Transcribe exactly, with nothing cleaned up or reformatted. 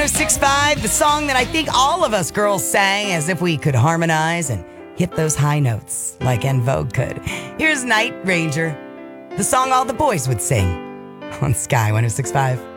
oh six point five, the song that I think all of us girls sang as if we could harmonize and hit those high notes like En Vogue could. Here's Night Ranger, the song all the boys would sing on Sky one oh six point five.